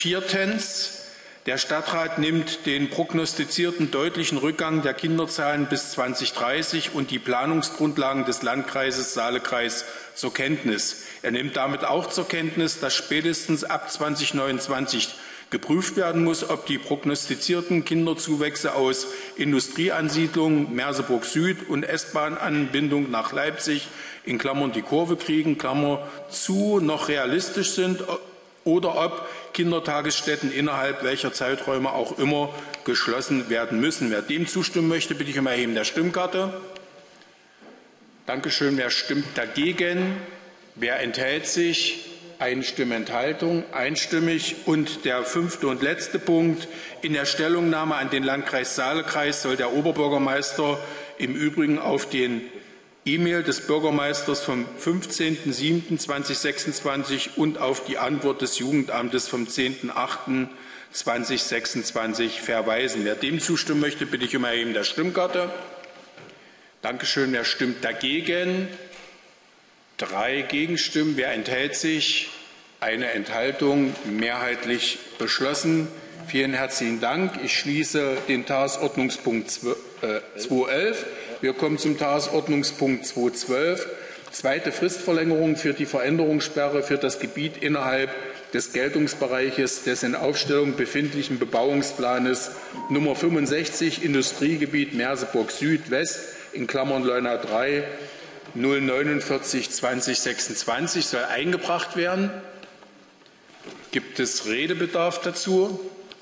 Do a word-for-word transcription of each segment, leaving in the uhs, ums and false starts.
Viertens. Der Stadtrat nimmt den prognostizierten deutlichen Rückgang der Kinderzahlen bis zweitausenddreißig und die Planungsgrundlagen des Landkreises Saale-Kreis zur Kenntnis. Er nimmt damit auch zur Kenntnis, dass spätestens ab zweitausendneunundzwanzig geprüft werden muss, ob die prognostizierten Kinderzuwächse aus Industrieansiedlungen Merseburg Süd und S-Bahn-Anbindung nach Leipzig in Klammern die Kurve kriegen, Klammer zu, noch realistisch sind oder ob Kindertagesstätten innerhalb welcher Zeiträume auch immer geschlossen werden müssen. Wer dem zustimmen möchte, bitte ich um Erheben der Stimmkarte. Dankeschön. Wer stimmt dagegen? Wer enthält sich? Eine Stimmenthaltung, einstimmig. Und der fünfte und letzte Punkt. In der Stellungnahme an den Landkreis Saale-Kreis soll der Oberbürgermeister im Übrigen auf den E-Mail des Bürgermeisters vom fünfzehnten siebten zweitausendsechsundzwanzig und auf die Antwort des Jugendamtes vom zehnten achten zweitausendsechsundzwanzig verweisen. Wer dem zustimmen möchte, bitte ich um Erheben der Stimmkarte. Dankeschön. Wer stimmt dagegen? Drei Gegenstimmen. Wer enthält sich? Eine Enthaltung. Mehrheitlich beschlossen. Vielen herzlichen Dank. Ich schließe den Tagesordnungspunkt zweihundertelf. Wir kommen zum Tagesordnungspunkt zweihundertzwölf. Zweite Fristverlängerung für die Veränderungssperre für das Gebiet innerhalb des Geltungsbereiches des in Aufstellung befindlichen Bebauungsplanes Nummer fünfundsechzig Industriegebiet Merseburg Süd-West in Klammern Leuna drei null neunundvierzig zweitausendsechsundzwanzig soll eingebracht werden. Gibt es Redebedarf dazu?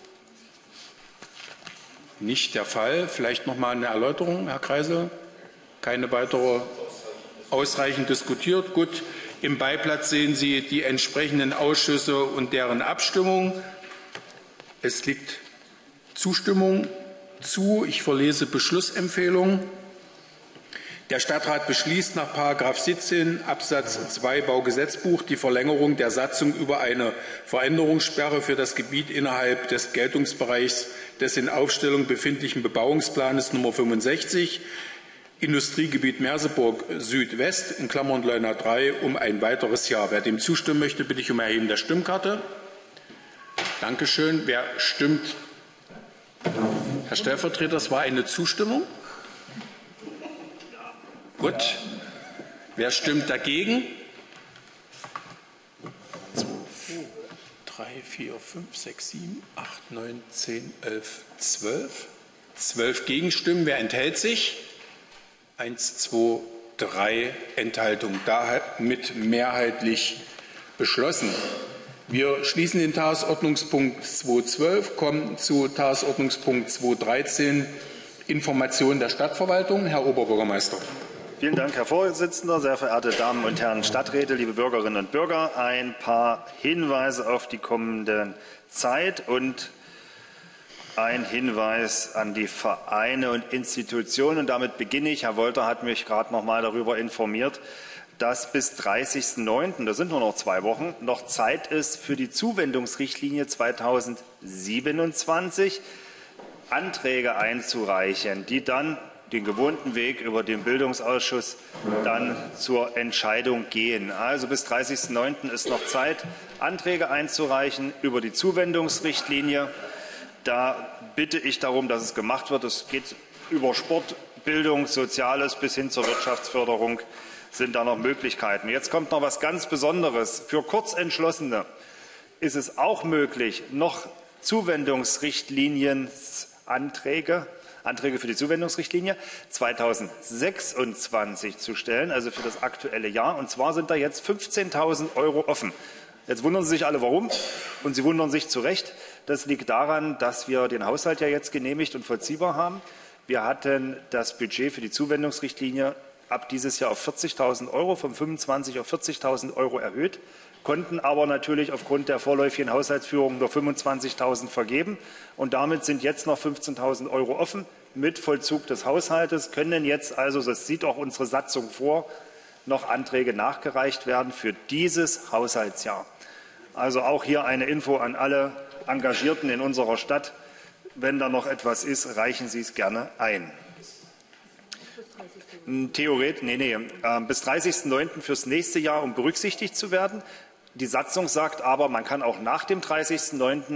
Nicht der Fall. Vielleicht noch mal eine Erläuterung, Herr Kreisel? Keine weitere? Ausreichend diskutiert. Gut. Im Beiblatt sehen Sie die entsprechenden Ausschüsse und deren Abstimmung. Es liegt Zustimmung zu. Ich verlese Beschlussempfehlung. Der Stadtrat beschließt nach Paragraph siebzehn Absatz zwei Baugesetzbuch die Verlängerung der Satzung über eine Veränderungssperre für das Gebiet innerhalb des Geltungsbereichs des in Aufstellung befindlichen Bebauungsplanes Nummer fünfundsechzig Industriegebiet Merseburg Südwest in Klammern Leuna drei um ein weiteres Jahr. Wer dem zustimmen möchte, bitte ich um Erheben der Stimmkarte. Dankeschön. Wer stimmt? Herr Stellvertreter, das war eine Zustimmung. Gut. Wer stimmt dagegen? zwei, drei, vier, fünf, sechs, sieben, acht, neun, zehn, elf, zwölf. Zwölf Gegenstimmen. Wer enthält sich? Eins, zwei, drei Enthaltungen. Damit mehrheitlich beschlossen. Wir schließen den Tagesordnungspunkt zweihundertzwölf, kommen zu Tagesordnungspunkt zweihundertdreizehn, Information der Stadtverwaltung. Herr Oberbürgermeister. Vielen Dank, Herr Vorsitzender, sehr verehrte Damen und Herren Stadträte, liebe Bürgerinnen und Bürger. Ein paar Hinweise auf die kommende Zeit und ein Hinweis an die Vereine und Institutionen. Und damit beginne ich. Herr Wolter hat mich gerade noch mal darüber informiert, dass bis dreißigsten neunten, das sind nur noch zwei Wochen, noch Zeit ist für die Zuwendungsrichtlinie zweitausendsiebenundzwanzig, Anträge einzureichen, die dann den gewohnten Weg über den Bildungsausschuss dann zur Entscheidung gehen. Also bis dreißigsten neunten ist noch Zeit, Anträge einzureichen über die Zuwendungsrichtlinie. Da bitte ich darum, dass es gemacht wird. Es geht über Sport, Bildung, Soziales bis hin zur Wirtschaftsförderung sind da noch Möglichkeiten. Jetzt kommt noch etwas ganz Besonderes. Für Kurzentschlossene ist es auch möglich, noch Zuwendungsrichtlinienanträge Anträge für die Zuwendungsrichtlinie zweitausendsechsundzwanzig zu stellen, also für das aktuelle Jahr. Und zwar sind da jetzt fünfzehntausend Euro offen. Jetzt wundern Sie sich alle, warum. Und Sie wundern sich zu Recht. Das liegt daran, dass wir den Haushalt ja jetzt genehmigt und vollziehbar haben. Wir hatten das Budget für die Zuwendungsrichtlinie ab dieses Jahr auf vierzigtausend Euro, von fünfundzwanzig auf vierzigtausend Euro erhöht, konnten aber natürlich aufgrund der vorläufigen Haushaltsführung nur fünfundzwanzigtausend vergeben. Und damit sind jetzt noch fünfzehntausend Euro offen. Mit Vollzug des Haushaltes können jetzt also, das sieht auch unsere Satzung vor, noch Anträge nachgereicht werden für dieses Haushaltsjahr. Also auch hier eine Info an alle Engagierten in unserer Stadt. Wenn da noch etwas ist, reichen Sie es gerne ein. Theoretisch, nee, nee, äh, bis dreißigsten neunten fürs nächste Jahr, um berücksichtigt zu werden. Die Satzung sagt aber, man kann auch nach dem dreißigsten neunten